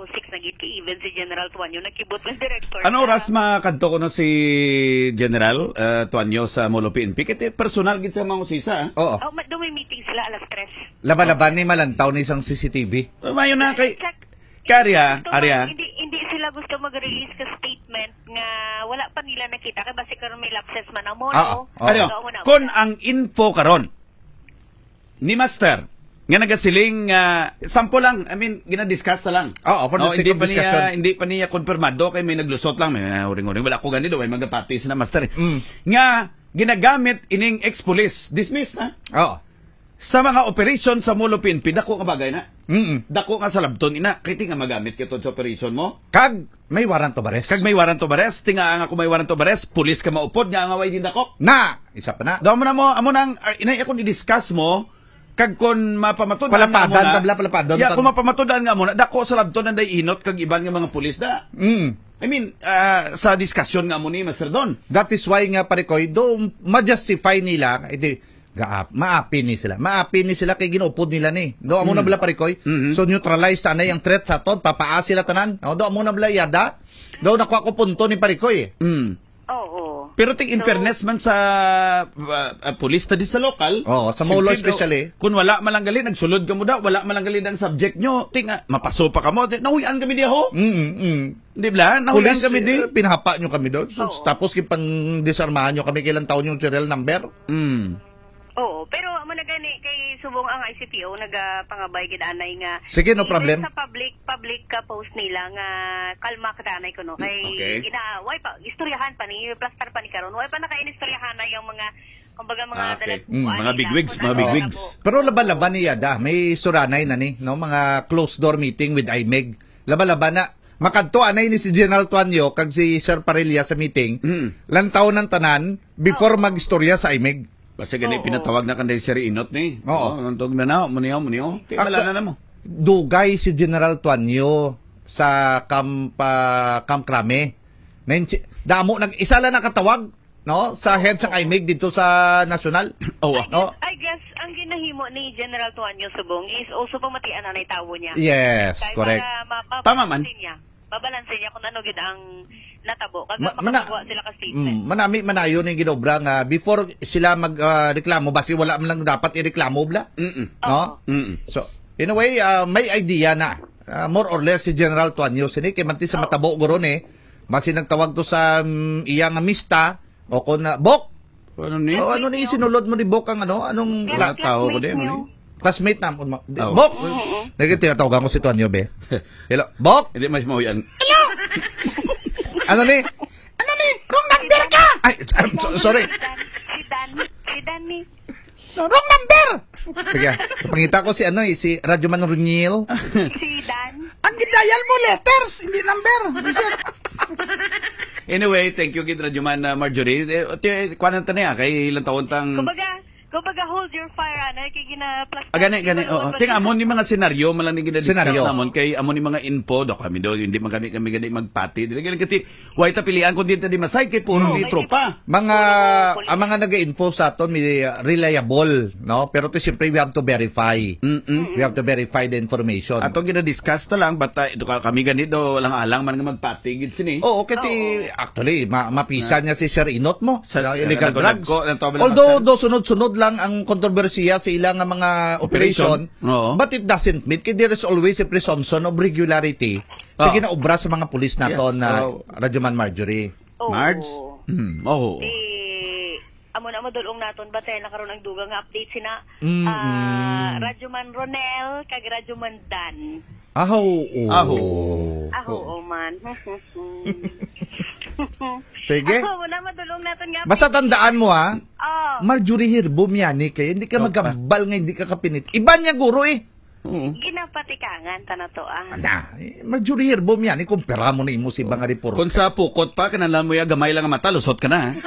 6 nagit kay even si General Tuanyo nakibot ng director. Ano oras makadto ko na si General Tuanyo sa Molo PNP? Kaya personal gid sa mga usisa. Oo. Oh, may meeting sila alas 3. Laban-laban ni malantaw ni isang CCTV. Mayo na kay Arya. Hindi sila gusto mag-release ka statement nga wala pa nila nakita kay basi karon may lapses man ang Molo. Kung ang info karon ni Master nga nagasiling sample lang, I mean, ginadiscuss na lang. For the sake of discussion. Hindi pa niya konfirmado kay may naglusot lang. May uring-uring. Wala ko ganito. May magapati na Master. Nga, ginagamit ining ex-police. Dismiss na. Sa mga operation sa Molo PNP, dako nga bagay na. Dako nga sa labton ina. Kaya nga magamit kito sa operation mo. Kag may warrant of arrest. Kag may warrant of arrest. Tinga nga kung may warrant of arrest, pulis ka maupod. Nga nga way din dako. Isa pa na. Daw mo na mo, amo nang, inay akong i-discuss mo, kag kon mapamatudan nga palapadan. Kung mapamatudan nga muna, dako sa labton na day inot kag iban nga mga pulis da. I mean, sa diskusyon nga mo ni Master Don. That is why nga parikoy, do ma-justify nila, maapi ni sila kay ginuupod nila ni. Do amo na bala parikoy. So neutralize tanay ang threat sa ton, papaa sila tanan. Do amo na bala yada. Do nakuha ko punto ni parikoy. Pero in fairness man sa police studies sa local. Sa Molo especially. Kung wala malanggali, nagsulod ka mo daw, wala malanggali ang subject nyo, mapaso pa ka mo, nahuyan kami diya ho. Di ba? Nahuyan kami di. Pinahapa nyo kami doon. Tapos pang disarmahan nyo kami kailan taon yung serial number. Oo, pero amo na gani kay subong ang ICPO nagapangabay gid anay nga. Sige, no problem. Sa public ka post nila nga kalma ka anay ko no kay inaaway pa istoryahan pa ni plaster pa ni karon. Way pa naka-inistoryahan na yung mga kumbaga mga mga bigwigs, mga bigwigs. Pero laban-laban ni Yada, may suranay na ni, no, mga closed door meeting with IMEG. Laban-laban na makadto anay ni si General Tuanyo kag si Sir Parilla sa meeting. Lantaw ng tanan before magistorya sa IMEG. Basta ganit pinatawag na kanday Sir Inot ni. Nantog na muniyaw. Wala na mo. Dugay si General Tuanyo sa Camp Crame. Damo isa lang nakatawag, no, sa head sa IMEG dito sa national. I guess ang ginahimo ni General Tuanyo subong is also pamatian na tawo niya. Yes, correct. Tama man. Babalansin niya kung ano gid ang natabo kag makagawa sila ka statement. Manami manayo ning ginobra nga before sila magreklamo basi wala man lang dapat ireklamo bla. No? So, in a way may idea na more or less si General Tuanyo sini kay manti sa matabo guro ni basi nagtawag to sa iya nga mista o kun Bok. Ano ni sinulod mo ni Bok ang anong tao ko din classmate na Bok. Nagtinatawagan ko si Tuanyo be. Hello, Bok. Hindi mas mauyan. Hello. Ano ni? Wrong number ka! Ay, sorry. Si Danny. Wrong number! Sige, pangita ko si si Radyoman Runil. Si Dan. Ang gidayal mo letters, hindi number. Anyway, thank you gid Radyoman Marjorie. Kuan ta niya kay ilang taon tang Kumbaga hold your fire kay gina-plus. Gani. Tinga amon ni mga senaryo malang ni gina-discuss namon kay amon ni mga info do kami do hindi man kami gani magpati. Dili kati way ta pilian kun dito di masay kay puro ni tropa. Ang mga naga-info sa aton may reliable, no? Pero to siyempre we have to verify. We have to verify the information. Ato gina-discuss ta lang but ito kami ganito lang alang man nga magpati gid sini. Kati actually mapisa niya si Sir Inot mo sa illegal drugs. Although sunod-sunod lang ang kontrobersiya sa ilang mga operation, but it doesn't mean kaya there is always a presumption of regularity sa ginaobra sa mga pulis naton na Radyoman Marjorie. Marge? Amo na madulong naton ba tayo nakaroon ang dugang update sina Radyoman Ronel kag Radyoman Dan. Man. Sige. Wala madulong naton nga. Basta tandaan mo Marjorie Hirbom yan kaya hindi ka magkabal nga hindi ka kapinit. Iba niya guro Ginapatikangan tanato Marjorie Hirbom yan kumpara mo na imo si ibang report. Kung sa pukot pa kanalan mo ya gamay lang ang mata lusot ka na.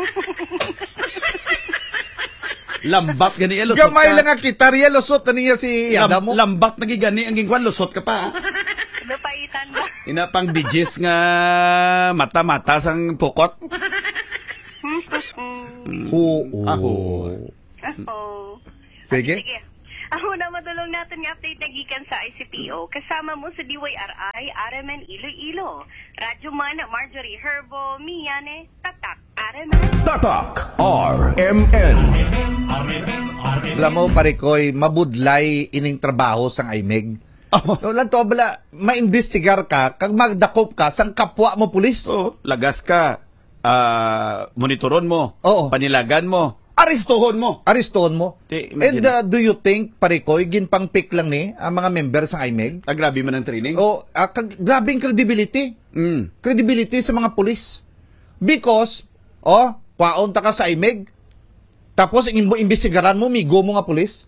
Lambat gani lusot ka. Gamay lang ang kitarya lusot na niya si Yada mo. Lambat nagigani ang gingkwan lusot ka pa. Napaitan ba? Ina pang digis nga mata-mata sang pukot. Sige. Ako na madulong natin nga update na gikan sa ICPO. Kasama mo sa DYRI, Aramen Iloilo. Radyo Man, Marjorie Herbo, Miyane, Tatak, Aramen. Tatak RMN. Alam mo, parikoy, mabudlay ining trabaho sang IMEG. No, lang to, bala, maimbestigar ka, kag magdakop ka, sang kapwa mo pulis. Lagas ka, monitoron mo, panilagan mo, aristohon mo. And do you think, parikoy, ginpangpik lang ni ang mga members ng IMEG? Grabe man ang training. Grabing credibility. Credibility sa mga pulis. Because, kwaon ta ka sa IMEG, tapos imbestigaran mo, migo mo nga pulis.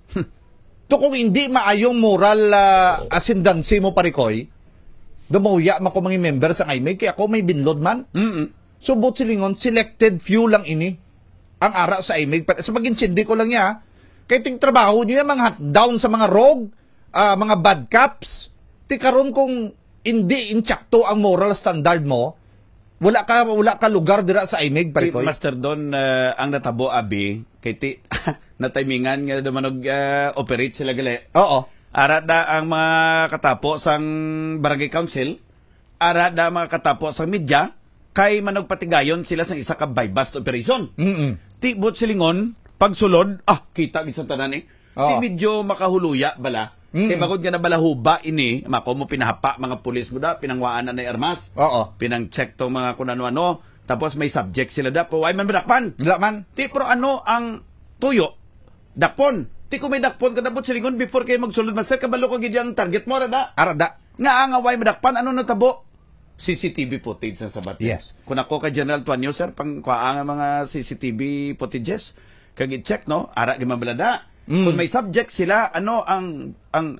To kung hindi maayong moral ascendancy mo, parikoy, dumauya mo ko mga member sa IMEG, kaya ako may binlod man. So, bot silingon, selected few lang ini ang ara sa IMEG. Sa pag-insindi ko lang niya, kaya ting trabaho niya, mga down sa mga rogue, mga bad cops, ti karon kung hindi inchakto ang moral standard mo, wala ka lugar dira sa IMEG, parikoy. Master Don, ang natabo, abi, kay ti, natimingan nga dumanog operate sila gali. Ara da ang mga katapo sang barangay council, ara da mga katapo sang media, kay managpatigayon sila sa isa ka bypass operation. Ti bot silingon, pagsulod, kita gid sa tanan Ti medyo makahuluya bala. Kay bagod nga na balahuba ini, mako mo pinahapa mga pulis mo da, pinangwaan na armas. Pinang-check tong mga kunano-ano, tapos may subject sila da, why man badakpan? Ti pero ano ang tuyo? Dakpon. Ti ko may dakpon kada bot silingon before kay magsulod master kabalo ko gid ang target mo rada. Arada. Nga ang why madakpan ano natabo? CCTV footage sa sabat. Yes. Kung ako kay General Tuanyo, sir, pangkuhaan ang mga CCTV footages, kag i-check, no? Ara di mabalada. Kung may subject sila, ano ang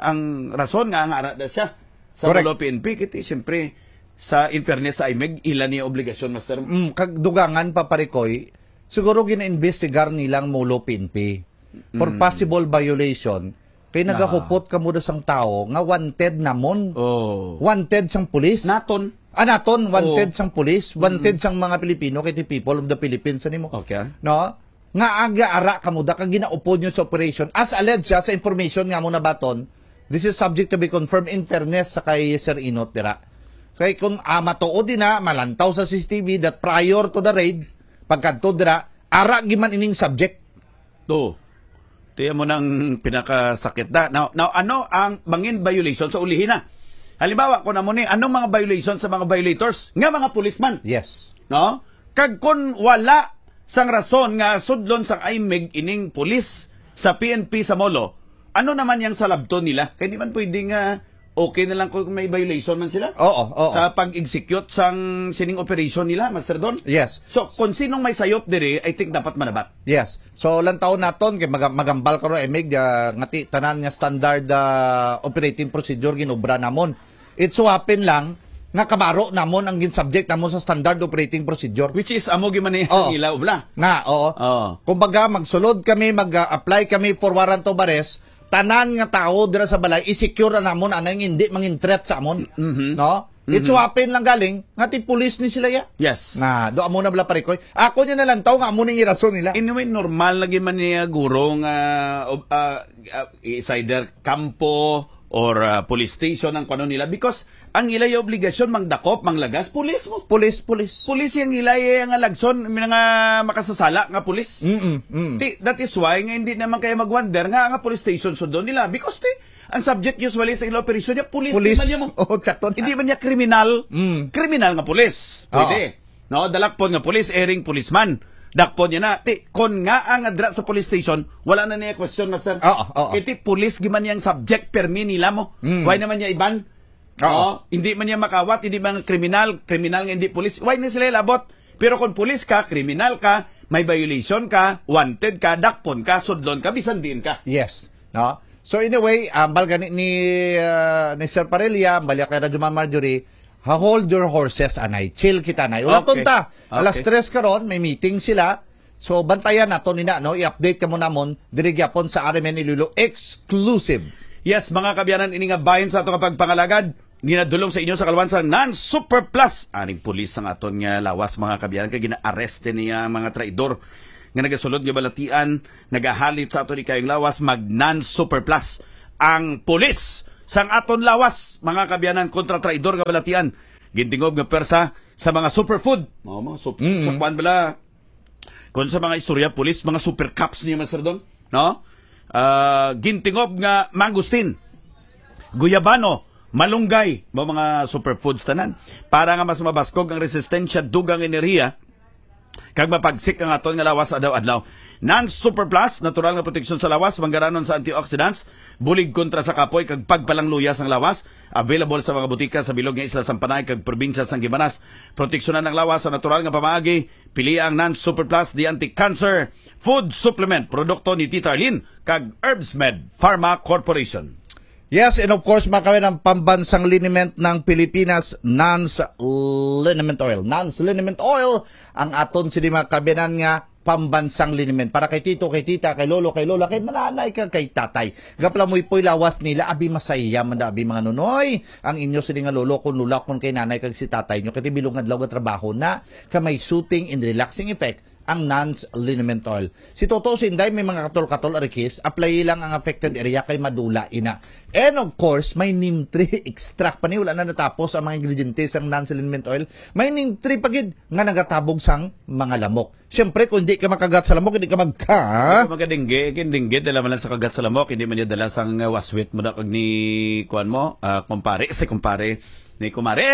rason nga ang ara da siya sa Mulo PNP, kiti siyempre sa in fairness sa IMEG, ilan niya obligasyon, master? Kag dugangan pa parikoy, siguro gina-investigar nilang Mulo PNP for possible violation. Kaya nagakupot ka muna sang tao nga wanted namon. Wanted sang pulis. Naton, wanted sang pulis, wanted sang mga Pilipino, kay the people of the Philippines animo. No? Nga aga-ara ka muda kag ginaupod nyo sa operation as alleged siya sa information nga mo na baton. This is subject to be confirmed in fairness sa kay Sir Inot dira. Kay kung matuod din na malantaw sa CCTV that prior to the raid pagkadto dira ara giman ining subject. Tiyan mo nang pinakasakit na. Now, ano ang mangin violation sa ulihin na? Halimbawa, kung ano mga violation sa mga violators? Nga mga policeman. Yes. No? Kag kung wala sang rason nga sudlon sang IMEG ining pulis sa PNP sa Molo, ano naman yung salabton nila? Kaya di man pwedeng okay na lang kung may violation man sila? Sa pag-execute sang sining operation nila, Master Don? Yes. So, kung sinong may sayop diri, I think dapat manabat. Yes. So, lang taon naton, kay magambal ko rin, emig, ngati, tanan nga standard operating procedure, ginubra namon. It so happen lang, nga kabaro namon ang ginsubject namon sa standard operating procedure. Which is, amo giman ang ilaw, bla? Kumbaga, magsulod kami, mag-apply kami for warrant of arrest, tanan nga tao dira sa balay i-secure na namon anang hindi mangin threat sa amon, no? It so happen lang galing nga ti police ni sila ya. Yes. Na do amo na bala parikoy. Ako nya na lang taw nga amo ning irason nila. Anyway, normal lagi man niya guro nga is either kampo or police station ang kanon nila because ang ilay obligasyon mangdakop, manglagas, pulis mo. Pulis. Pulis yung ilay nga lagson, nga makasasala nga pulis. That is why nga hindi naman kayo mag-wonder nga police station so doon nila because ang subject usually sa ilo operation niya, pulis. Mo. Hindi man niya kriminal. Kriminal nga pulis. Pwede. No, dalakpon nga pulis, airing policeman. Dakpon niya na. Kon nga ang adra sa police station, wala na niya question, Master. Iti pulis giman niyang subject permi nila mo. Why naman niya iban? Hindi man niya makawat, hindi man kriminal nga hindi pulis. Why na sila labot? Pero kung pulis ka, kriminal ka, may violation ka, wanted ka, dakpon ka, sudlon ka, bisan din ka. Yes. No? So anyway, balga ni Sir Parelia, balya kay Radyo Marjorie, hold your horses, anay. Chill kita, anay. Ulang punta. Alas 3 karon, may meeting sila. So bantayan nato nina, no? I-update ka mo namon dirigyapon sa RMN Iloilo exclusive. Yes, mga kabiyanan, ini nga bahin sa atong pagpangalagad, ginadulong sa inyo sa kalwansan non-super plus. Aning pulis ang aton nga lawas, mga kabiyanan, kay gina-arrest niya mga traidor. nga nagasulod nga balatian, nagahalit sa aton ikayong lawas, mag non-super plus ang pulis sang aton lawas, mga kabyanan, kontra traidor nga balatian. Gintingob nga persa sa mga superfood. Sa kwan bala, kung sa mga istorya, pulis, mga super cups niya, Master Don, no? Gintingob nga mangustin, guyabano, malunggay, mga superfoods tanan, para nga mas mabaskog ang resistensya, dugang enerhiya, kag mapagsik ang aton nga lawas adlaw-adlaw. Non-super plus, natural nga proteksyon sa lawas, manggaranon sa antioxidants, bulig kontra sa kapoy, kag pagpalangluyas ang lawas, available sa mga butika sa bilog nga isla Sampanay, kag probinsya sang Gimanas. Proteksyonan ang lawas sa natural nga pamaagi, pili ang non-super plus, the anti-cancer food supplement, produkto ni Tita Arlene, kag Herbsmed Pharma Corporation. Yes, and of course, makawin ang pambansang liniment ng Pilipinas, Nance Liniment Oil. Nance Liniment Oil, ang aton sinima kabinan nga pambansang liniment. Para kay tito, kay tita, kay lolo, kay lola, kay nanay, kay tatay. Gapla mo'y po'y lawas nila, abi masaya, manda abi mga nunoy. Ang inyo sila nga lolo, kung lula, kung kay nanay, kag si tatay nyo, kati bilungad law trabaho na, kamay soothing and relaxing effect, ang Nance Liniment Oil. Si Toto Sinday, may mga katol-katol arikis, apply lang ang affected area kay madula ina. And of course, may neem tree extract pa ni, wala na natapos ang mga ingredientes ng Nance Liniment Oil. May neem tree pagid nga nagatabog sang mga lamok. Siyempre, kung hindi ka makagat sa lamok, hindi ka magka. Magadingge, kindingge, dala man lang sa kagat sa lamok, hindi man niya dala sang waswit mo na kag ni kuan mo, kumpare, ni kumare,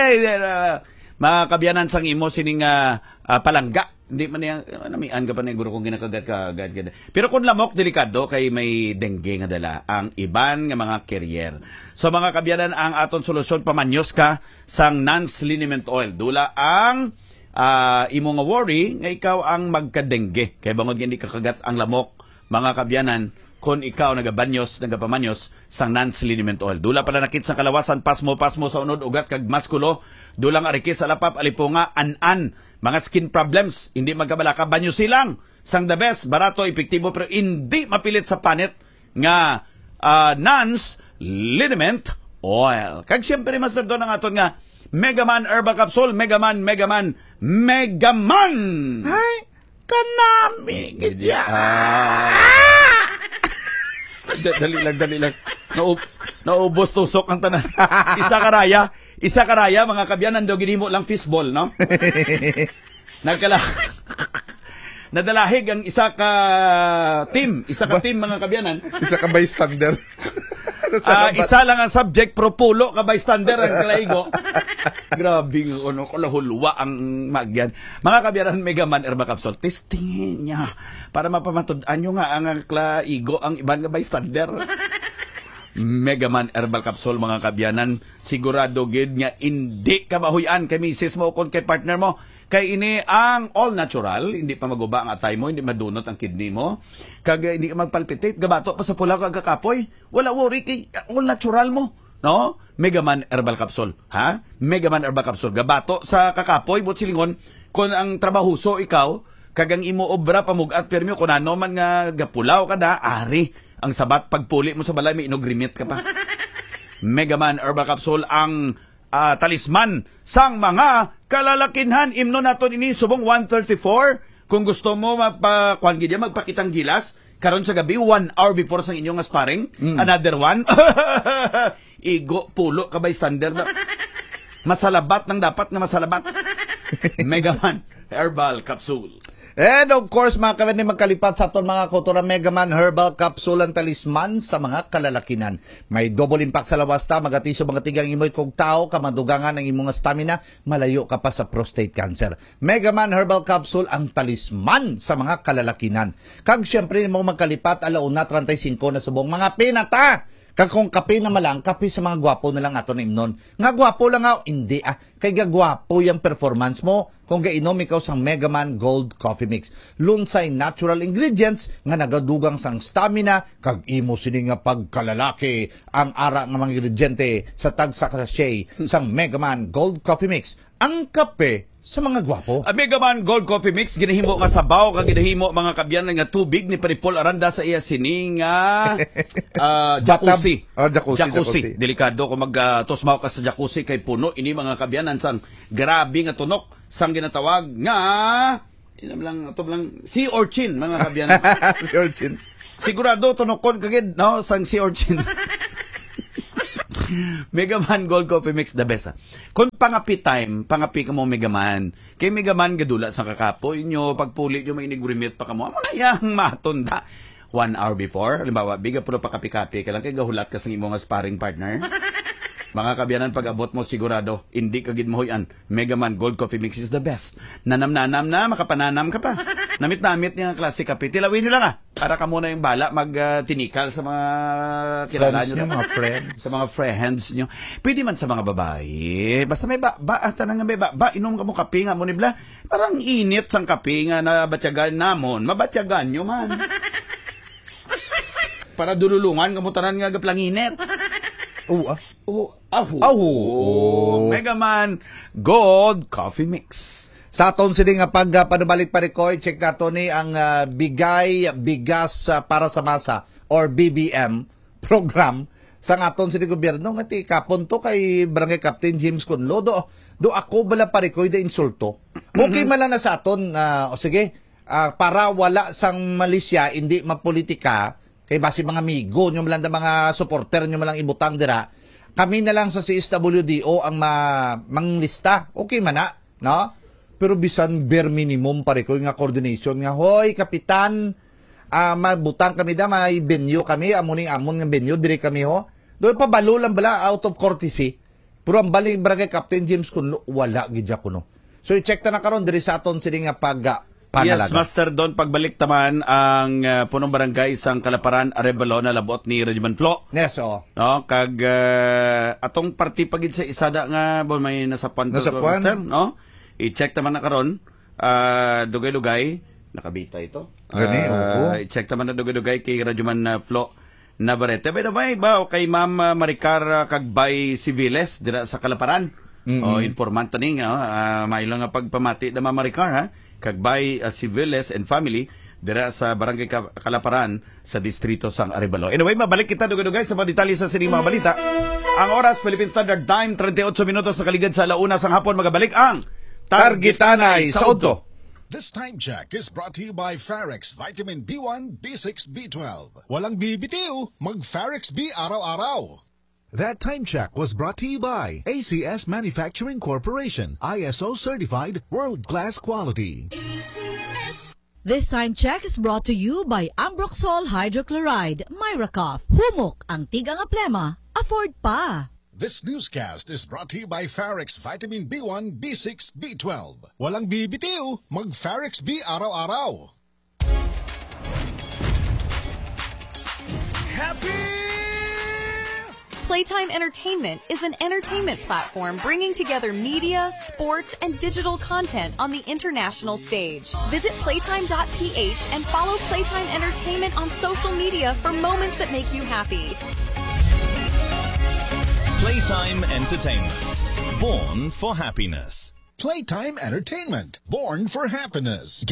mga kabyanan sang imo sining palangga. Hindi man niya, namian ka pa na guro kung ginakagat ka agad. Pero kung lamok, delikado, kay may dengue nga dala ang iban nga mga carrier. So mga kabyanan, ang aton solusyon, pamanyos ka sang Nance Liniment Oil. Dula ang imo nga worry, nga ikaw ang magka-dengue. Kaya bangod hindi kakagat ang lamok, mga kabyanan, kung ikaw nagapamanyos sang Nance Liniment Oil. Dula pala nakit sa kalawasan, pasmo sa unod, ugat, kag maskulo, dulang arikis, alapap, alipunga, an-an, mga skin problems, hindi magkabalaka, banyo silang, sang the best, barato, epektibo, pero hindi mapilit sa panit, nga Nance Liniment Oil. Kag siyempre, Master Don, ang aton nga, Megaman Herbal Capsule, Megaman! Ay, kanami, gidya. Dali lang. Naubos tusok ang tanan. Isa karaya, mga kabyanan, do ginimo lang fishball, no? Nadalahig ang isa ka team, mga kabyanan. Isa ka bystander. Isa lang ang subject, pro pulo ka bystander ang kalaigo. Grabe ng kalahulwa ang magyan. Mga kabyanan, Megaman Herbal Capsule, testingin niya para mapamatudan nyo nga ang kalaigo ang ibang bystander. Megaman Herbal Capsule, mga kabyanan, sigurado gid nga hindi ka mahuyan kay misis mo kung kay partner mo. Kay ini ang all natural, hindi pa maguba ang atay mo, hindi madunot ang kidney mo, kag hindi ka magpalpitate, gabato pa sa pula kag kakapoy. Wala worry kay all natural mo, no? Megaman Herbal Capsule, ha? Megaman Herbal Capsule, gabato sa kakapoy, but silingon, kung ang trabahuso ikaw, kag ang imo obra pamugat permyo, kung ano man nga gapulaw ka da, ari, ang sabat pagpuli mo sa balay, may inogrimit ka pa. Megaman Herbal Capsule, ang talisman sang mga kalalakinhan. Imno naton ini subong 134. Kung gusto mo magpakitang gilas karon sa gabi 1 hour before sang inyong sparring, another one. Igo pulo ka by standard na. Masalabat nang dapat nga masalabat. Megaman Herbal Capsule. And of course, mga kabyanan, magkalipat sa aton mga kultura, Megaman Herbal Capsule ang talisman sa mga kalalakinan. May double impact sa lawasta, magatiso mga tigang imoy kog tao, kamadugangan ang imong stamina, malayo ka pa sa prostate cancer. Megaman Herbal Capsule ang talisman sa mga kalalakinan. Kag siyempre mo magkalipat, 1:35 na subong mga pinata. Kag kung kape na malang, kape sa mga gwapo na lang ato na imnon. Nga gwapo lang hindi Kay gagwapo yung performance mo kung gainom ikaw sang Megaman Gold Coffee Mix. Lunsay natural ingredients nga nagadugang sang stamina, kag imo sini nga pagkalalaki ang ara nga mga ingrediente sa tag sa sachet sang Megaman Gold Coffee Mix. Ang kape sa mga gwapo. Megaman Gold Coffee Mix, ginahimo nga sabaw, kag ginahimo mga kabyan nga tubig ni Paripol Aranda sa iya sining jacuzzi. Jacuzzi. Delikado kung tosmaw ka sa jacuzzi kay puno ini mga kabyanan sang grabe nga tunok sang ginatawag nga Inam lang, ito lang, sea urchin, mga kabyan. Sea urchin. Sigurado, tunokon kagid, no? Sang sea urchin. Mega Man Gold Coffee Mix, the best. Kung pangapi time, pangapi ka mo Mega Man. Kay Mega Man, gadula sa kakapoy nyo, pagpulit nyo, may inigrimit pa ka mo. Amo na yang matunda. 1 hour before, halimbawa, biga puro pakapi-kapi ka lang, kay gahulat ka sa imo nga sparring partner. Mga kabyanan, pag abot mo sigurado, hindi kagid mo yan. Mega Man Gold Coffee Mix is the best. Nanam-nanam na, makapananam ka pa. Namit-namit niya ang klase kape. Tilawin nyo lang para ka muna yung bala mag-tinikal sa mga kilala nyo. Mga friends. Sa mga friends nyo. Pwede man sa mga babae. Basta may tanang nga may inom ka mo kape nga mo nibla. Parang init sang kape nga na batyagan namon. Mabatyagan nyo man. Para dululungan, kamutaran nga gaplanginit. Mega Man Gold Coffee Mix. Sa aton sini nga pag panubalik parikoy, check nato ni ang bigay bigas para sa masa or BBM program sa aton sini gobyerno nga ti kapon to kay Barangay Captain James Conlo do ako bala parikoy da insulto. Okay man lang na sa aton sige para wala sang malisya hindi mapolitika kay basi mga amigo nyo malang da mga supporter nyo malang ibutang dira. Kami na lang sa CSWDO ang manglista. Okay man na, no? Pero bisan bare minimum pare ko nga coordination nga, hoy, kapitan, mabutang kami da, may venue kami, amon nga venue, dire kami ho. Doon pa balo lang bala, out of courtesy. Pero ang baling Barangay Captain James Kunlo, wala gidya ko no. So i-check ta na karon diri sa aton sini nga panalaga. Yes, Master Don, pagbalik taman ang punong barangay sang Kalaparan, Arevalo na labot ni Regiment Flo. Yes, oo. No, kag atong party pagid sa isada nga bon may nasapuan to, Master, no? I-check taman na karon dugay-dugay nakabita ito. I-check taman na dugay-dugay kay Regiment Flo Navarrete. By the way, ba kay Ma'am Maricar Kagbay Civiles dira sa Kalaparan. O informant ning mailang nga pagpamati na Ma'am Maricar ha. Kagbay Civiles and family dira sa Barangay Kalaparan sa distrito sang Arevalo. Anyway, mabalik kita dugay-dugay sa detalye sa sining mga balita. Ang oras Philippine Standard Time 38 minutos sa kaligid sa alauna sang hapon magabalik ang Targetanay sa Udto. This time check is brought to you by Farex Vitamin B1, B6, B12. Walang bibitiw, mag-Farex B araw-araw. That time check was brought to you by ACS Manufacturing Corporation, ISO certified world-class quality. ACS. This time check is brought to you by Ambroxol Hydrochloride, Myracoff, Humok, ang tigang aplema, afford pa. This newscast is brought to you by Farex Vitamin B1, B6, B12. Walang bibitiw, mag-Farex B araw-araw. Happy Playtime Entertainment is an entertainment platform bringing together media, sports, and digital content on the international stage. Visit playtime.ph and follow Playtime Entertainment on social media for moments that make you happy. Playtime Entertainment, born for happiness. Playtime Entertainment, born for happiness.